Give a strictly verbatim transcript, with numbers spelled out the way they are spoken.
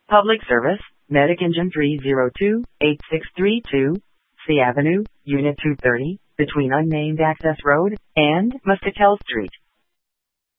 Public Service, Medic Engine three zero two, eight six three two, C Avenue, Unit two thirty, between Unnamed Access Road and Muscatel Street.